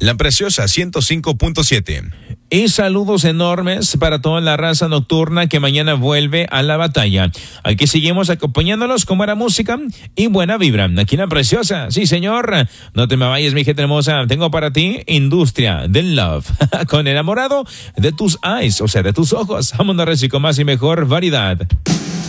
La Preciosa 105.7. Y saludos enormes para toda la raza nocturna que mañana vuelve a la batalla. Aquí seguimos acompañándolos con buena música y buena vibra. Aquí La Preciosa, sí señor. No te me vayas, mi gente hermosa. Tengo para ti Industria del Love. Con Enamorado de tus eyes, o sea, de tus ojos. Vámonos, Reci, con más y mejor variedad.